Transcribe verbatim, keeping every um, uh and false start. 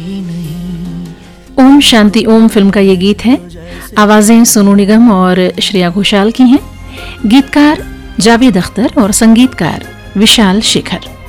Om Shanti Om film का ये गीत है। आवाजें सोनू निगम और श्रेया घोषाल की हैं। गीतकार जावेद अख्तर और संगीतकार विशाल शेखर।